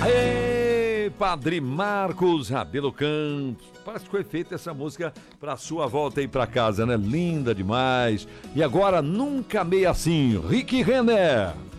Aê, Padre Marcos Rabelo Cantos. Parece que foi feita essa música pra sua volta aí pra casa, né? Linda demais. E agora, Nunca Amei Assim, Rick Renner.